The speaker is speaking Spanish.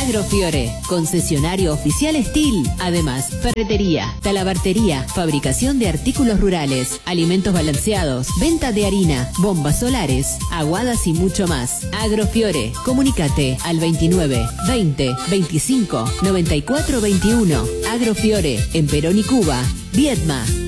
Agrofiore, concesionario oficial Steel. Además, ferretería, talabartería, fabricación de artículos rurales, alimentos balanceados, venta de harina, bombas solares, aguadas y mucho más. Agrofiore, comunícate al 29 20 25 94 21. Agrofiore, en Perón y Cuba, Viedma.